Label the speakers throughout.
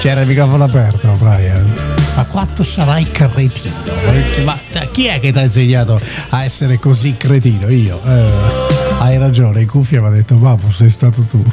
Speaker 1: C'era il microfono aperto, Brian. Ma quanto sarai cretino? Ma chi è che ti ha insegnato a essere così cretino? Io. Hai ragione, in cuffia mi ha detto, babbo, sei stato tu.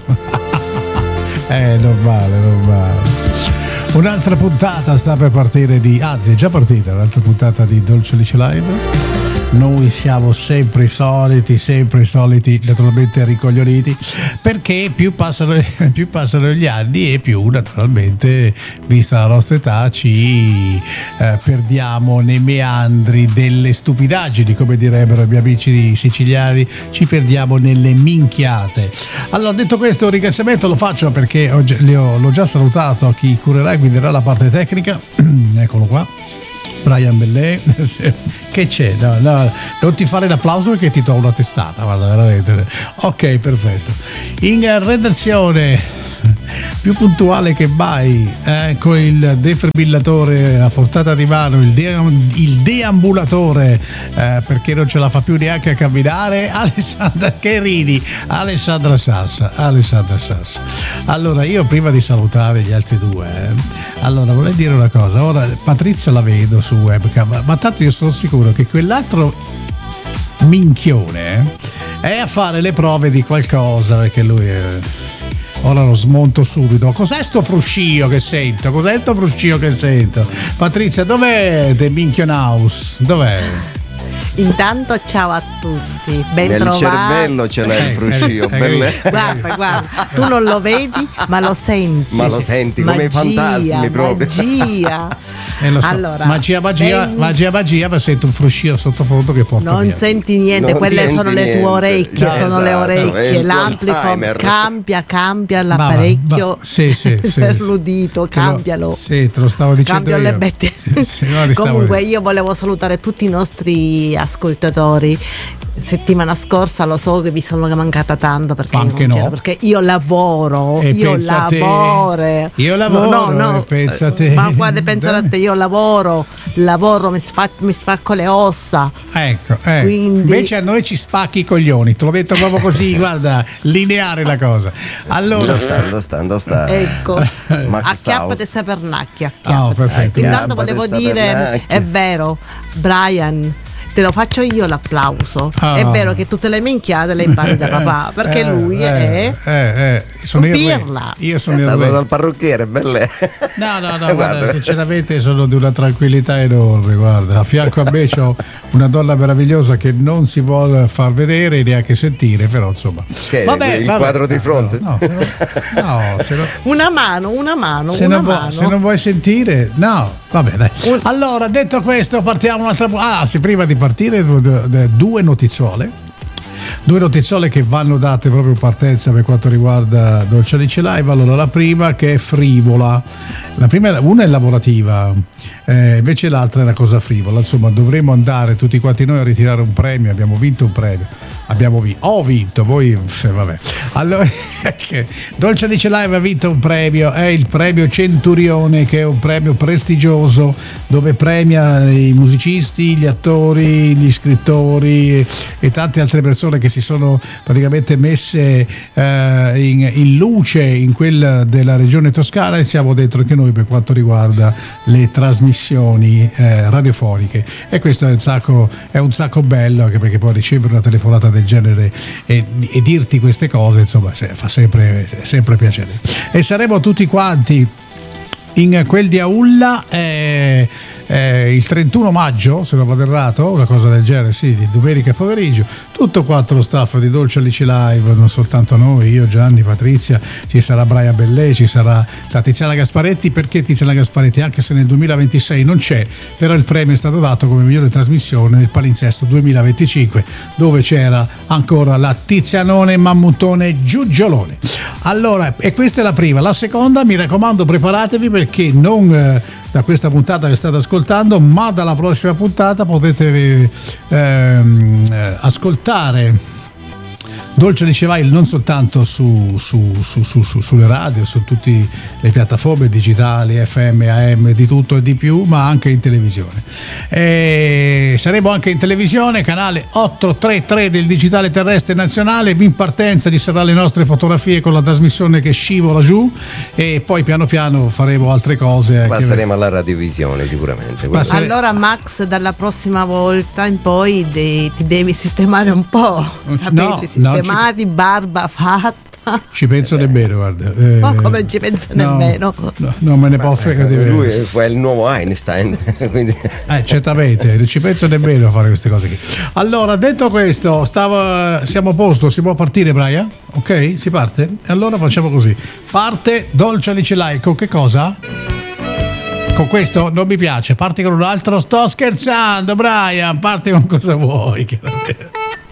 Speaker 1: Normale. Un'altra puntata sta per partire anzi è già partita un'altra puntata di Dolce Alice Live. Noi siamo sempre i soliti, naturalmente ricoglioniti, perché più passano gli anni e più naturalmente, vista la nostra età, ci perdiamo nei meandri delle stupidaggini, come direbbero i miei amici siciliani, ci perdiamo nelle minchiate. Allora, detto questo, un ringraziamento lo faccio perché l'ho già salutato a chi curerà e guiderà la parte tecnica. Eccolo qua, Brian Bellè. Che c'è? No, non ti fare l'applauso perché ti do una testata, guarda, veramente. Ok, perfetto. In redazione più puntuale che mai, con il defibrillatore a portata di mano, il deambulatore, perché non ce la fa più neanche a camminare, Alessandra Sassa. Allora, io prima di salutare gli altri due, allora vorrei dire una cosa. Ora Patrizia la vedo su webcam, ma tanto io sono sicuro che quell'altro minchione è a fare le prove di qualcosa, perché lui ora lo smonto subito. Cos'è sto fruscio che sento? Patrizia, dov'è The Minchion House? Dov'è?
Speaker 2: Intanto ciao a tutti, ben
Speaker 3: nel
Speaker 2: trovati.
Speaker 3: Cervello ce l'hai il fruscio.
Speaker 2: Guarda, tu non lo vedi ma lo senti.
Speaker 3: Ma lo senti come i fantasmi proprio.
Speaker 2: Magia.
Speaker 1: Lo so.
Speaker 2: Allora,
Speaker 1: magia, ma sento un fruscio sottofondo che porta
Speaker 2: non
Speaker 1: via.
Speaker 2: Senti niente,
Speaker 3: non
Speaker 2: quelle sono
Speaker 3: niente.
Speaker 2: le tue orecchie,
Speaker 3: No,
Speaker 2: sono le orecchie, l'amplico cambia l'apparecchio per l'udito, cambialo.
Speaker 1: Sì, te lo stavo dicendo
Speaker 2: cambio
Speaker 1: io.
Speaker 2: Le bette. Comunque io volevo salutare tutti i nostri ascoltatori. Settimana scorsa lo so che vi sono mancata tanto perché io lavoro.
Speaker 1: Io lavoro,
Speaker 2: no,
Speaker 1: pensa te.
Speaker 2: Ma guarda, pensa a te, io lavoro, mi spacco le ossa.
Speaker 1: Ecco.
Speaker 2: Quindi...
Speaker 1: Invece a noi ci spacchi i coglioni, te l'ho detto proprio così, guarda, lineare la cosa. Allora,
Speaker 3: sta.
Speaker 2: Ecco, acchiappate sta pernacchia.
Speaker 1: Perfetto.
Speaker 2: Intanto volevo dire, è vero, Brian, te lo faccio io l'applauso. È vero che tutte le minchiate le impari da papà, perché lui
Speaker 1: sono
Speaker 2: pirla.
Speaker 1: Io sono
Speaker 3: stato dal parrucchiere, belle.
Speaker 1: No, guarda, sinceramente sono di una tranquillità enorme, guarda. A fianco a me c'ho una donna meravigliosa che non si vuole far vedere neanche sentire, però insomma.
Speaker 3: Che il quadro di fronte?
Speaker 1: No,
Speaker 2: una mano.
Speaker 1: Se non vuoi sentire, no, vabbè, dai. Allora, detto questo, partiamo un'altra. Prima di partire, due notiziole che vanno date proprio in partenza per quanto riguarda Dolce Alice Live. Allora, la prima che è frivola, una è lavorativa, invece l'altra è una cosa frivola. Insomma, dovremo andare tutti quanti noi a ritirare un premio. Abbiamo vinto un premio. Ho vinto, voi vabbè. Allora, Dolce Alice Live ha vinto un premio, è il premio Centurione, che è un premio prestigioso dove premia i musicisti, gli attori, gli scrittori e tante altre persone che si sono praticamente messe in luce in quella della regione Toscana, e siamo dentro anche noi per quanto riguarda le trasmissioni radiofoniche, e questo è un sacco bello, anche perché poi ricevere una telefonata del genere e dirti queste cose, insomma, fa sempre piacere. E saremo tutti quanti in quel di Aulla il 31 maggio, se non vado errato, una cosa del genere, sì, di domenica pomeriggio, tutto quanto lo staff di Dolce Alice Live, non soltanto noi, io, Gianni, Patrizia, ci sarà Brian Bellè, ci sarà la Tiziana Gasparetti. Perché Tiziana Gasparetti? Anche se nel 2026 non c'è, però il premio è stato dato come migliore trasmissione nel palinsesto 2025, dove c'era ancora la Tizianone Mammutone Giugiolone. Allora, e questa è la prima. La seconda, mi raccomando, preparatevi, perché non da questa puntata che state ascoltando, ma dalla prossima puntata potete ascoltare Dolce Alice Vai non soltanto sulle radio, su tutte le piattaforme digitali, FM, AM, di tutto e di più, ma anche in televisione. Saremo anche in televisione, canale 833 del Digitale Terrestre Nazionale. In partenza ci saranno le nostre fotografie con la trasmissione che scivola giù, e poi piano piano faremo altre cose.
Speaker 3: Passeremo alla radiovisione sicuramente.
Speaker 2: Allora Max, dalla prossima volta in poi ti devi sistemare un po', capelli sistemati, barba fatta.
Speaker 1: Ci penso nemmeno, guarda.
Speaker 2: Ma come ci penso nemmeno?
Speaker 1: Non me ne può fregare.
Speaker 3: Lui è il nuovo Einstein, quindi.
Speaker 1: Certamente, non ci penso nemmeno a fare queste cose qui. Allora, detto questo, siamo a posto, si può partire, Brian? Ok, si parte? Allora facciamo così. Parte Dolce Alice Vai, con che cosa? Con questo non mi piace, parti con un altro. Sto scherzando, Brian, parti con cosa vuoi.